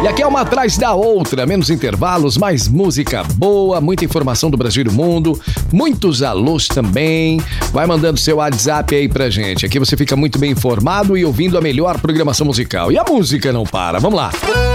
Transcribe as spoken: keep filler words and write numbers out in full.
E aqui é uma atrás da outra, menos intervalos, mais música boa, muita informação do Brasil e do mundo, muitos alôs também. Vai mandando seu WhatsApp aí pra gente. Aqui você fica muito bem informado e ouvindo a melhor programação musical. E a música não para. Vamos lá.